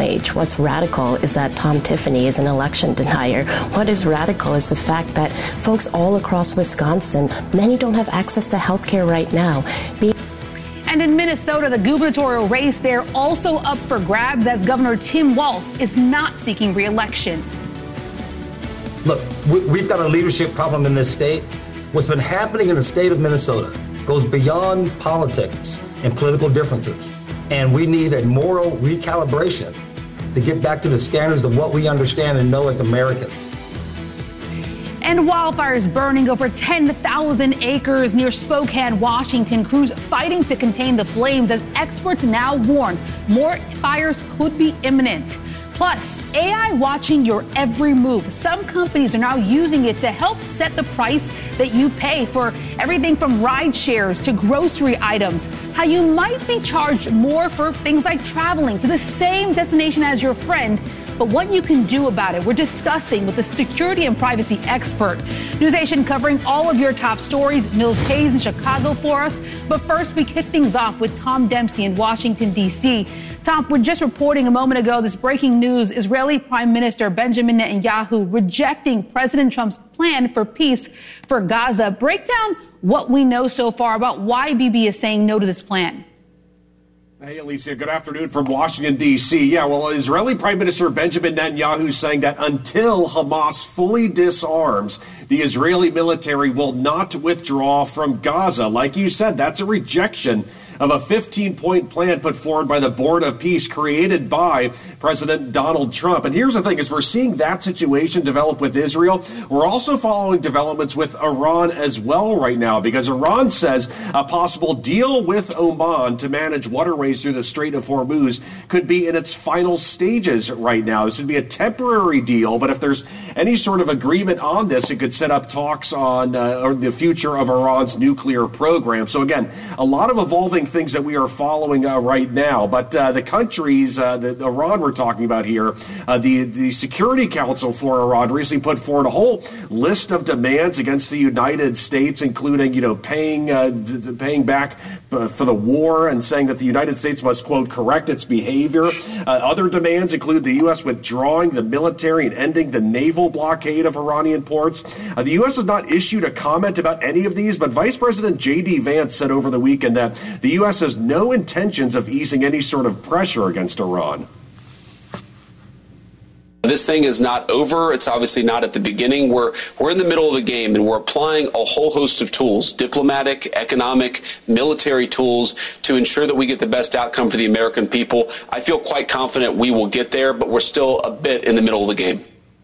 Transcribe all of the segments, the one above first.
wage. What's radical is that Tom Tiffany is an election denier. What is radical is the fact that folks all across Wisconsin, many don't have access to health care right now. And in Minnesota, the gubernatorial race there also up for grabs as Governor Tim Walz is not seeking re-election. Look, we've got a leadership problem in this state. What's been happening in the state of Minnesota goes beyond politics and political differences. And we need a moral recalibration to get back to the standards of what we understand and know as Americans. And wildfires burning over 10,000 acres near Spokane, Washington. Crews fighting to contain the flames as experts now warn more fires could be imminent. Plus, AI watching your every move. Some companies are now using it to help set the price that you pay for everything from ride shares to grocery items. How you might be charged more for things like traveling to the same destination as your friend, but what you can do about it. We're discussing with a security and privacy expert. NewsNation covering all of your top stories. Mills Hayes in Chicago for us. But first, we kick things off with Tom Dempsey in Washington, D.C. Tom, we're just reporting a moment ago this breaking news. Israeli Prime Minister Benjamin Netanyahu rejecting President Trump's plan for peace for Gaza. Break down what we know so far about why Bibi is saying no to this plan. Hey, Alicia, good afternoon from Washington, D.C. Yeah, well, Israeli Prime Minister Benjamin Netanyahu saying that until Hamas fully disarms, the Israeli military will not withdraw from Gaza. Like you said, that's a rejection of a 15-point plan put forward by the Board of Peace created by President Donald Trump. And here's the thing, as we're seeing that situation develop with Israel, we're also following developments with Iran as well right now, because Iran says a possible deal with Oman to manage waterways through the Strait of Hormuz could be in its final stages right now. This would be a temporary deal, but if there's any sort of agreement on this, it could set up talks on the future of Iran's nuclear program. So again, a lot of evolving things that we are following right now. But the countries, the Iran we're talking about here, the Security Council for Iran recently put forward a whole list of demands against the United States, including, paying back for the war and saying that the United States must, quote, correct its behavior. Other demands include the U.S. withdrawing the military and ending the naval blockade of Iranian ports. The U.S. has not issued a comment about any of these, but Vice President J.D. Vance said over the weekend that the U.S. has no intentions of easing any sort of pressure against Iran. This thing is not over. It's obviously not at the beginning. We're in the middle of the game, and we're applying a whole host of tools, diplomatic, economic, military tools, to ensure that we get the best outcome for the American people. I feel quite confident we will get there, but we're still a bit in the middle of the game.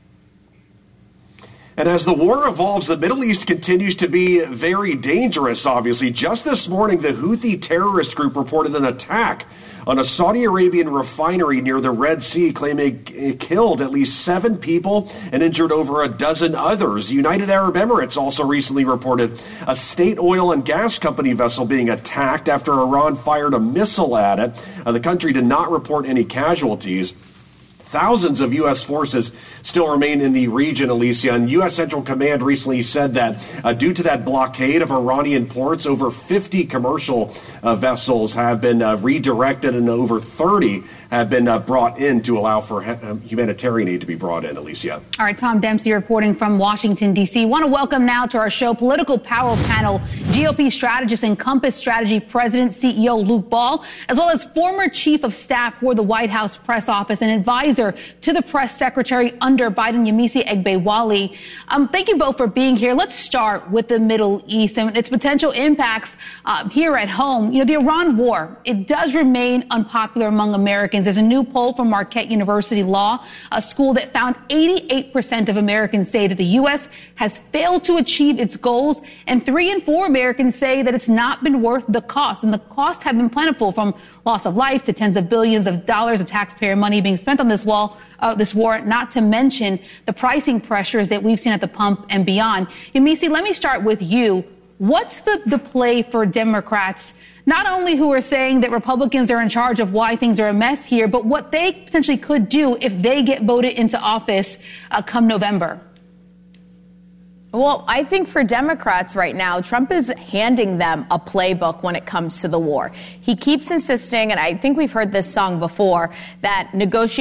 And as the war evolves, the Middle East continues to be very dangerous, obviously. Just this morning, the Houthi terrorist group reported an attack on a Saudi Arabian refinery near the Red Sea, claiming it killed at least 7 people and injured over a dozen others. The United Arab Emirates also recently reported a state oil and gas company vessel being attacked after Iran fired a missile at it. The country did not report any casualties. Thousands of U.S. forces still remain in the region, Alicia, and U.S. Central Command recently said that due to that blockade of Iranian ports, over 50 commercial vessels have been redirected and over 30 have been brought in to allow for humanitarian aid to be brought in, Alicia. All right, Tom Dempsey reporting from Washington, D.C. Want to welcome now to our show Political Power Panel GOP strategist and Compass Strategy President, CEO Luke Ball, as well as former Chief of Staff for the White House Press Office and advisor to the press secretary under Biden, Yemisi Egbewali. Thank you both for being here. Let's start with the Middle East and its potential impacts here at home. The Iran war, it does remain unpopular among Americans. There's a new poll from Marquette University Law, a school that found 88% of Americans say that the U.S. has failed to achieve its goals, and 3 in 4 Americans say that it's not been worth the cost. And the costs have been plentiful, from loss of life to tens of billions of dollars of taxpayer money being spent on this war, not to mention the pricing pressures that we've seen at the pump and beyond. Yemisi, let me start with you. What's the play for Democrats, not only who are saying that Republicans are in charge of why things are a mess here, but what they potentially could do if they get voted into office come November? Well, I think for Democrats right now, Trump is handing them a playbook when it comes to the war. He keeps insisting, and I think we've heard this song before, that negotiating